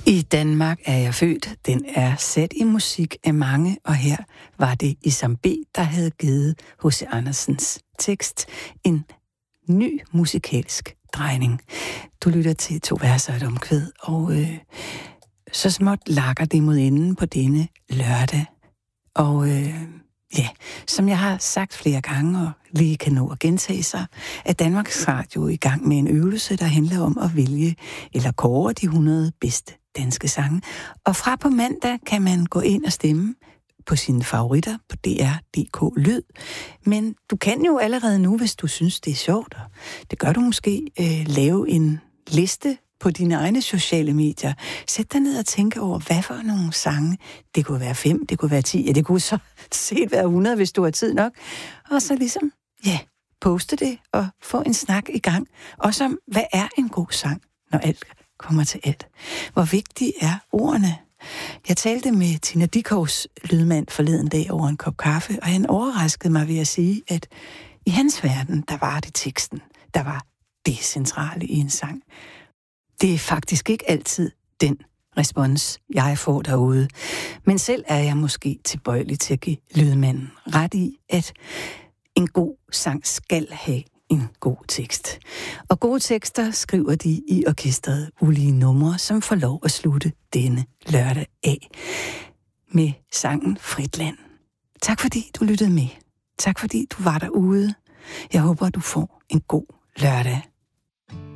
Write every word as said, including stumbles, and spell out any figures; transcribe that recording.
I Danmark er jeg født. Den er sat i musik af mange, og her var det Isam B, der havde givet H C Andersens tekst en ny musikalsk drejning. Du lytter til To verser og et omkvæd, og øh, så småt lakker det mod enden på denne lørdag. Og øh, ja, som jeg har sagt flere gange, og lige kan nå at gentage sig, er Danmarks Radio i gang med en øvelse, der handler om at vælge eller kåre de hundrede bedste danske sange. Og fra på mandag kan man gå ind og stemme på sine favoritter på D R punktum D K Lyd. Men du kan jo allerede nu, hvis du synes, det er sjovt, og det gør du måske, øh, lave en liste på dine egne sociale medier. Sæt dig ned og tænke over, hvad for nogle sange. Det kunne være fem, det kunne være ti, ja, det kunne så set være hundrede, hvis du har tid nok. Og så ligesom, ja, poste det og få en snak i gang. Og så, hvad er en god sang, når alt kommer til alt? Hvor vigtige er ordene? Jeg talte med Tina Dickows lydmand forleden dag over en kop kaffe, og han overraskede mig ved at sige, at i hans verden, der var det teksten, der var det centrale i en sang. Det er faktisk ikke altid den respons, jeg får derude. Men selv er jeg måske tilbøjelig til at give lydmanden ret i, at en god sang skal have en god tekst. Og gode tekster skriver de i orkestret Ulige Numre, som får lov at slutte denne lørdag af med sangen Fritland. Tak fordi du lyttede med. Tak fordi du var derude. Jeg håber, du får en god lørdag.